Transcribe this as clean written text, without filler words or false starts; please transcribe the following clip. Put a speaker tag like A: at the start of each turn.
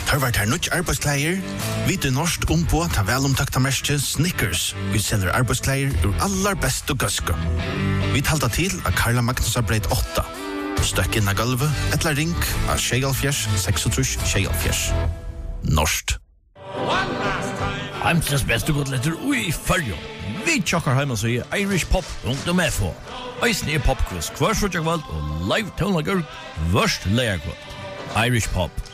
A: Tørvart her nødt arbeidskleier, vite norsk på ta velomtakta merke Snickers. Vi selger arbeidskleier ur allar best og gøske. Vi talta til av Karla Magnus Breit 8. Støkk inn av gulvet, etla ring av 26-36-46. Norskt.
B: Heimsens beste godletter ui følge. Vi tjokkar heima så i irishpop.fo. Eisen er popquiz, kvarsvart og live tonlager, vørst leierkvart. Irish Pop.